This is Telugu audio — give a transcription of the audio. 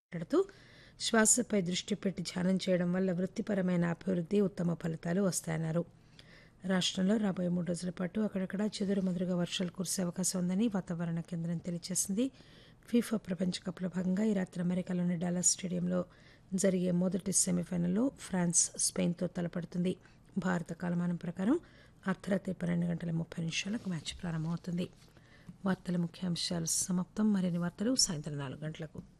మాట్లాడుతూ శ్వాసపై దృష్టి పెట్టి ధ్యానం చేయడం వల్ల వృత్తిపరమైన అభివృద్ధి ఉత్తమ ఫలితాలు వస్తాయన్నారు. రాష్టంలో రాబోయే 3 రోజుల పాటు అక్కడక్కడ చెదురుమదురుగా వర్షాలు కురిసే అవకాశం ఉందని వాతావరణ కేంద్రం తెలియజేసింది. ఫీఫా ప్రపంచ కప్లో భాగంగా ఈ రాత్రి అమెరికాలోని డాలస్ స్టేడియంలో జరిగే మొదటి సెమీఫైనల్లో ఫ్రాన్స్ స్పెయిన్తో తలపడుతుంది. భారత కాలమానం ప్రకారం అర్ధరాత్రి 12:30 మ్యాచ్ ప్రారంభమవుతుంది. వార్తల ముఖ్యాంశాలు సమాప్తం. మరిన్ని వార్తలు సాయంత్రం 4 గంటలకు.